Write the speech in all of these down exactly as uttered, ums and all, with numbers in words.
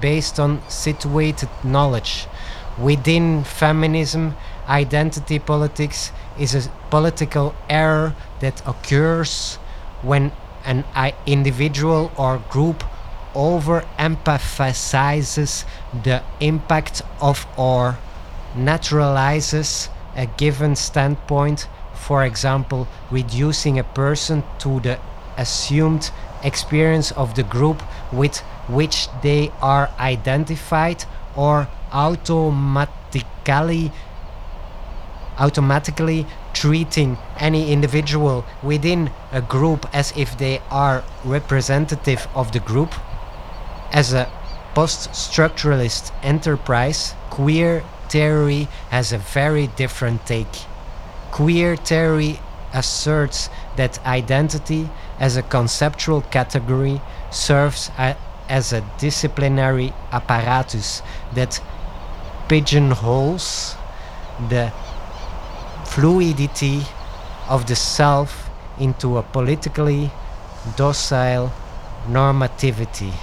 based on situated knowledge. Within feminism, identity politics is a political error that occurs when an i- individual or group overemphasizes the impact of or naturalizes a given standpoint, for example, reducing a person to the assumed experience of the group with which they are identified, or automatically automatically treating any individual within a group as if they are representative of the group. As a post-structuralist enterprise, queer theory has a very different take. Queer theory asserts that identity as a conceptual category serves a, as a disciplinary apparatus that pigeonholes the fluidity of the self into a politically docile normativity.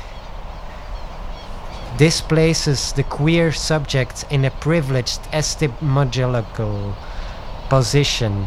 This places the queer subject in a privileged epistemological position.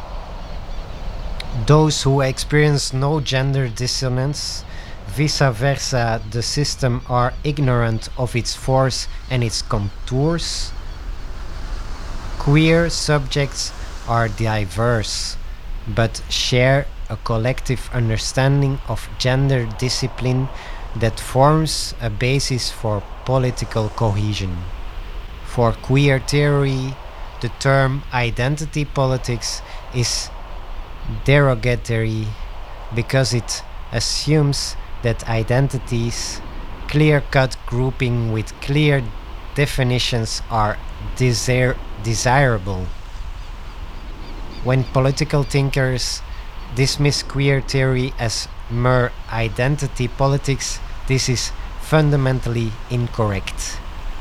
Those who experience no gender dissonance, vice versa, the system, are ignorant of its force and its contours. Queer subjects are diverse, but share a collective understanding of gender discipline that forms a basis for political cohesion. For queer theory, the term identity politics is derogatory because it assumes that identities, clear-cut grouping with clear definitions, are desir- desirable. When political thinkers dismiss queer theory as mere identity politics, this is fundamentally incorrect.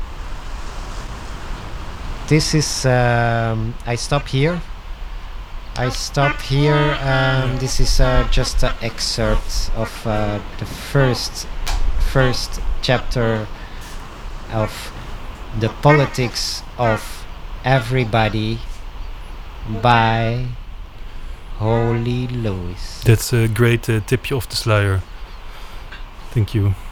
This is, um, I stop here. I stop here. Um, this is uh, just an excerpt of uh, the first first chapter of The Politics of Everybody by Holly Lewis. That's a great uh, tipje off the sluier. Thank you.